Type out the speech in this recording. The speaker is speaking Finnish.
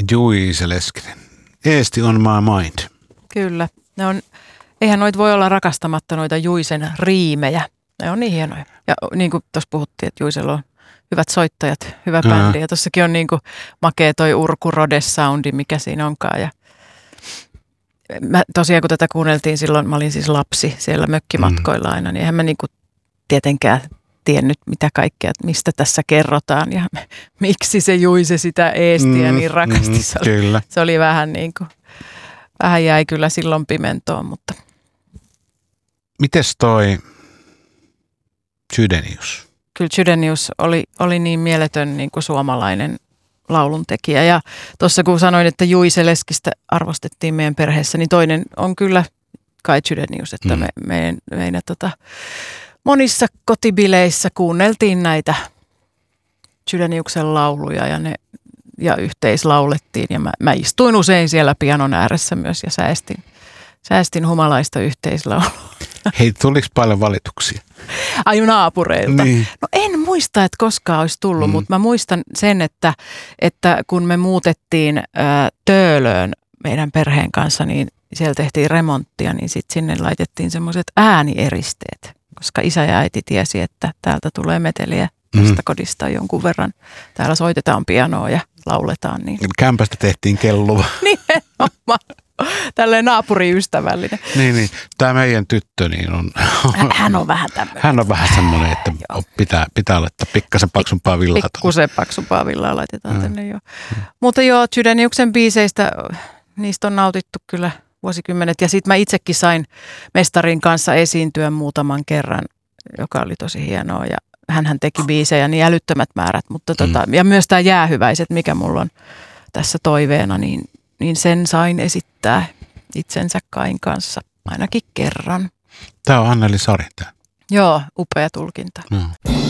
Juise Leskinen. Eesti on my mind. Kyllä. Eihän noita voi olla rakastamatta noita Juisen riimejä. Ne on niin hienoja. Ja niin kuin tuossa puhuttiin, että Juisella on hyvät soittajat, hyvä bändi. Ja tossakin on niin kuin makea toi Urku Rhodes soundi, mikä siinä onkaan. Ja tosiaan kun tätä kuunneltiin silloin, mä olin siis lapsi siellä mökkimatkoilla aina, niin eihän mä niin kuin tietenkään tiennyt mitä kaikkea, että mistä tässä kerrotaan ja miksi se Juise sitä Eestiä niin rakasti. Se oli vähän niin kuin, vähän jäi kyllä silloin pimentoon, mutta. Mites toi Chydenius? Kyllä Chydenius oli niin mieletön niin kuin suomalainen lauluntekijä. Ja tuossa kun sanoin, että Juise Leskistä arvostettiin meidän perheessä, niin toinen on kyllä Kai Chydenius, että meidän monissa kotibileissä kuunneltiin näitä Chydeniuksen lauluja ja yhteislaulettiin. Ja mä istuin usein siellä pianon ääressä myös ja säästin humalaista yhteislaulua. Hei, tuliko paljon valituksia? Ai naapureilta. Niin. No en muista, että koskaan olisi tullut, mutta mä muistan sen, että kun me muutettiin Töölöön meidän perheen kanssa, niin siellä tehtiin remonttia, niin sitten sinne laitettiin semmoiset äänieristeet, koska isä ja äiti tiesi, että täältä tulee meteliä tästä kodista jonkun verran. Täällä soitetaan pianoa ja lauletaan. Niin. Kämpästä tehtiin kelluva. Nimenomaan. Tälleen naapuriystävällinen. Niin. Tämä meidän tyttö niin on. Hän on vähän tämmöinen. Hän on vähän semmoinen, että pitää laittaa pikkasen paksumpaa villaa. Pikkusen paksumpaa villaa laitetaan tänne jo. Mutta joo, Chydeniuksen biiseistä, niistä on nautittu kyllä vuosikymmenet. Ja sitten mä itsekin sain mestarin kanssa esiintyä muutaman kerran, joka oli tosi hienoa. Ja hänhän teki biisejä niin älyttömät määrät. Mutta ja myös tämä Jäähyväiset, mikä mulla on tässä toiveena, niin sen sain esittää itsensä Kain kanssa ainakin kerran. Tämä on Anneli Saari. Joo, upea tulkinta.